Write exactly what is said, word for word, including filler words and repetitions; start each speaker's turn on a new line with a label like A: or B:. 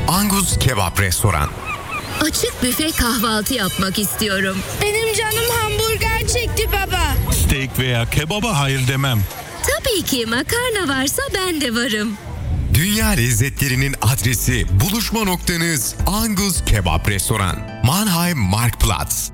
A: Angus Kebap Restoran.
B: Açık büfe kahvaltı yapmak istiyorum.
C: Benim canım hamburger çekti baba.
D: Steak veya kebaba hayır demem.
B: Tabii ki makarna varsa ben de varım.
A: Dünya lezzetlerinin adresi, buluşma noktanız Angus Kebap Restoran. Mannheim Marktplatz.